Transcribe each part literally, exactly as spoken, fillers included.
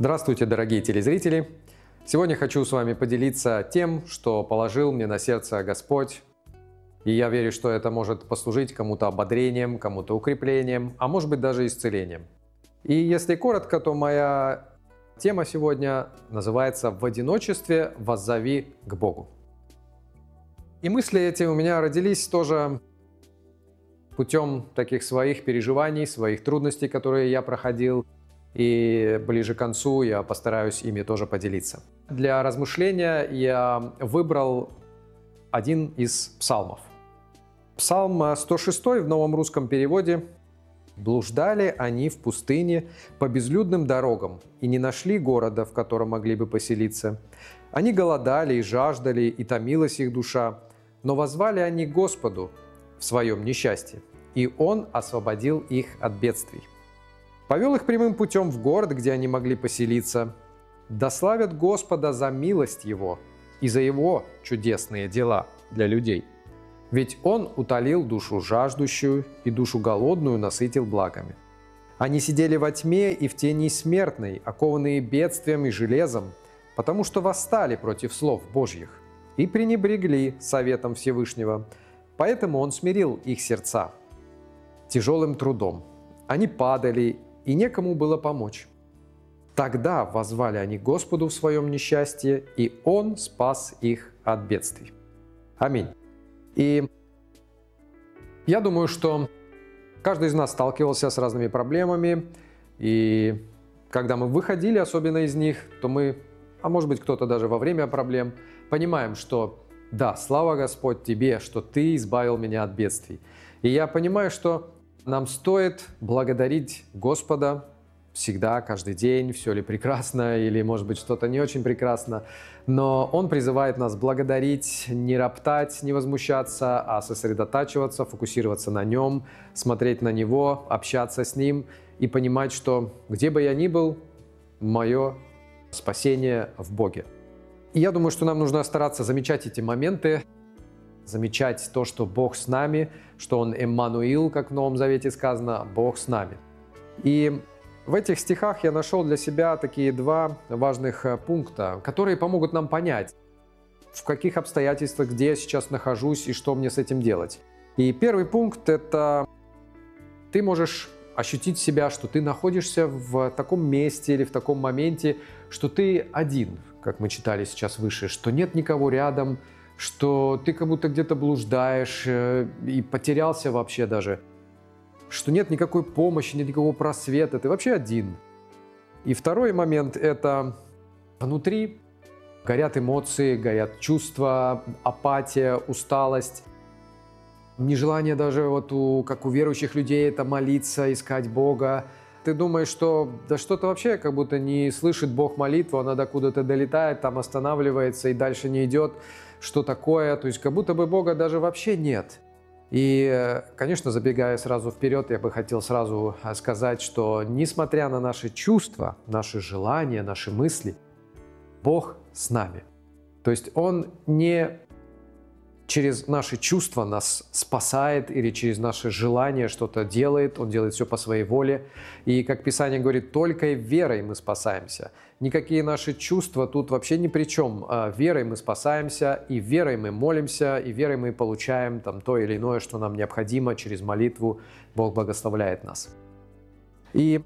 Здравствуйте, дорогие телезрители! Сегодня хочу с вами поделиться тем, что положил мне на сердце Господь. И я верю, что это может послужить кому-то ободрением, кому-то укреплением, а может быть даже исцелением. И если коротко, то моя тема сегодня называется «В одиночестве воззови к Богу». И мысли эти у меня родились тоже путем таких своих переживаний, своих трудностей, которые я проходил. И ближе к концу я постараюсь ими тоже поделиться. Для размышления я выбрал один из псалмов. Псалм сто шесть в новом русском переводе. «Блуждали они в пустыне по безлюдным дорогам и не нашли города, в котором могли бы поселиться. Они голодали и жаждали, и томилась их душа, но воззвали они к Господу в своем несчастье, и Он освободил их от бедствий. Повел их прямым путем в город, где они могли поселиться. Да славят Господа за милость Его и за Его чудесные дела для людей. Ведь Он утолил душу жаждущую и душу голодную насытил благами. Они сидели во тьме и в тени смертной, окованные бедствием и железом, потому что восстали против слов Божьих и пренебрегли советом Всевышнего. Поэтому Он смирил их сердца тяжелым трудом. Они падали, и некому было помочь. Тогда воззвали они к Господу в своем несчастье, и Он спас их от бедствий». Аминь. И я думаю, что каждый из нас сталкивался с разными проблемами, и когда мы выходили особенно из них, то мы, а может быть кто-то даже во время проблем, понимаем, что да, слава Господь Тебе, что Ты избавил меня от бедствий. И я понимаю, что нам стоит благодарить Господа всегда, каждый день, все ли прекрасно или, может быть, что-то не очень прекрасно. Но Он призывает нас благодарить, не роптать, не возмущаться, а сосредотачиваться, фокусироваться на Нем, смотреть на Него, общаться с Ним и понимать, что где бы я ни был, мое спасение в Боге. И я думаю, что нам нужно стараться замечать эти моменты, замечать то, что Бог с нами, что Он Эммануил, как в Новом Завете сказано, Бог с нами. И в этих стихах я нашел для себя такие два важных пункта, которые помогут нам понять, в каких обстоятельствах, где я сейчас нахожусь и что мне с этим делать. И первый пункт – это ты можешь ощутить себя, что ты находишься в таком месте или в таком моменте, что ты один, как мы читали сейчас выше, что нет никого рядом, что ты как будто где-то блуждаешь и потерялся вообще даже, что нет никакой помощи, нет никакого просвета, ты вообще один. И второй момент – это внутри горят эмоции, горят чувства, апатия, усталость, нежелание даже, вот у, как у верующих людей, это молиться, искать Бога. Ты думаешь, что да что-то вообще как будто не слышит Бог молитву, она до куда-то долетает, там останавливается и дальше не идет. Что такое? То есть как будто бы Бога даже вообще нет. И, конечно, забегая сразу вперед, я бы хотел сразу сказать, что несмотря на наши чувства, наши желания, наши мысли, Бог с нами. То есть Он не через наши чувства нас спасает или через наши желания что-то делает, Он делает все по своей воле. И, как Писание говорит, только верой мы спасаемся. Никакие наши чувства тут вообще ни при чем. Верой мы спасаемся, и верой мы молимся, и верой мы получаем там то или иное, что нам необходимо через молитву. Бог благословляет нас. И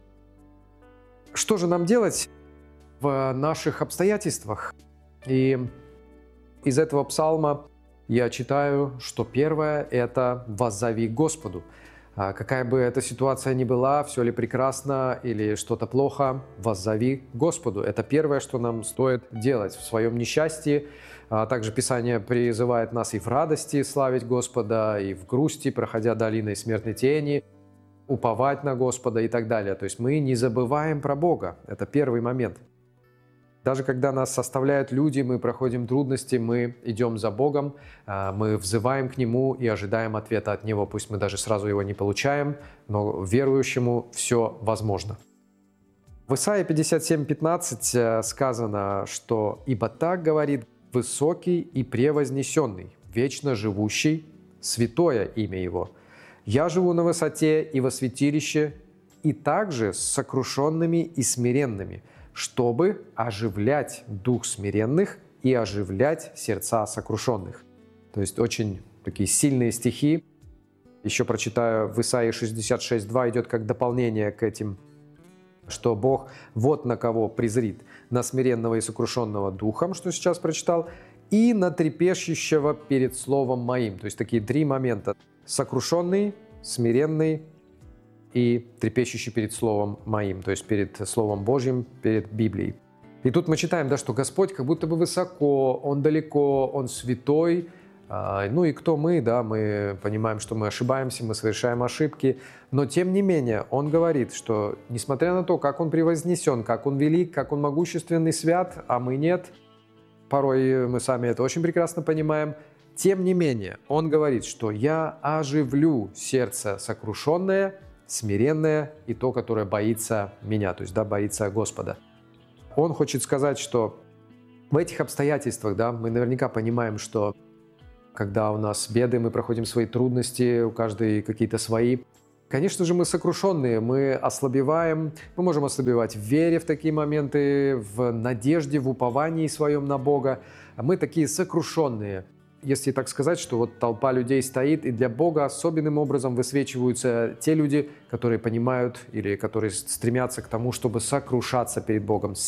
что же нам делать в наших обстоятельствах? И из этого псалма я читаю, что первое – это «воззови к Господу». Какая бы эта ситуация ни была, все ли прекрасно или что-то плохо, воззови к Господу. Это первое, что нам стоит делать в своем несчастье. Также Писание призывает нас и в радости славить Господа, и в грусти, проходя долиной смертной тени, уповать на Господа и так далее. То есть мы не забываем про Бога. Это первый момент. Даже когда нас составляют люди, мы проходим трудности, мы идем за Богом, мы взываем к Нему и ожидаем ответа от Него. Пусть мы даже сразу его не получаем, но верующему все возможно. В Исайя пятьдесят семь пятнадцать сказано, что «Ибо так говорит высокий и превознесенный, вечно живущий, святое имя Его. Я живу на высоте и во святилище, и также с сокрушенными и смиренными, чтобы оживлять дух смиренных и оживлять сердца сокрушенных. То есть очень такие сильные стихи. Еще прочитаю в Исаии шестьдесят шесть два, идет как дополнение к этим, что Бог вот на кого презрит: на смиренного и сокрушенного духом, что сейчас прочитал, и на трепещущего перед словом моим. То есть такие три момента: сокрушенный, смиренный и трепещущий перед словом моим, то есть перед Словом Божьим, перед Библией. И тут мы читаем, да, что Господь как будто бы высоко, Он далеко, Он святой. Ну и кто мы, да, мы понимаем, что мы ошибаемся, мы совершаем ошибки, но тем не менее Он говорит, что несмотря на то, как Он превознесен, как Он велик, как Он могущественный, свят, а мы нет, порой мы сами это очень прекрасно понимаем, тем не менее Он говорит, что «я оживлю сердце сокрушенное, смиренное и то, которое боится Меня», то есть, да, боится Господа. Он хочет сказать, что в этих обстоятельствах, да, мы наверняка понимаем, что когда у нас беды, мы проходим свои трудности, у каждой какие-то свои. Конечно же, мы сокрушенные, мы ослабеваем, мы можем ослабевать в вере в такие моменты, в надежде, в уповании своем на Бога. Мы такие сокрушенные. Если так сказать, что вот толпа людей стоит, и для Бога особенным образом высвечиваются те люди, которые понимают или которые стремятся к тому, чтобы сокрушаться перед Богом,